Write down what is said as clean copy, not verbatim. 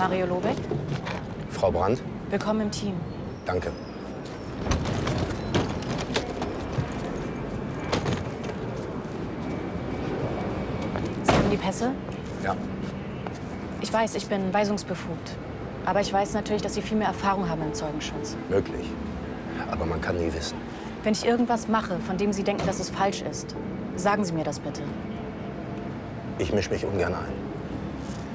Mario Lobeck. Frau Brandt? Willkommen im Team. Danke. Sie haben die Pässe? Ja. Ich weiß, ich bin weisungsbefugt. Aber ich weiß natürlich, dass Sie viel mehr Erfahrung haben im Zeugenschutz. Möglich. Aber man kann nie wissen. Wenn ich irgendwas mache, von dem Sie denken, dass es falsch ist, sagen Sie mir das bitte. Ich mische mich ungern ein.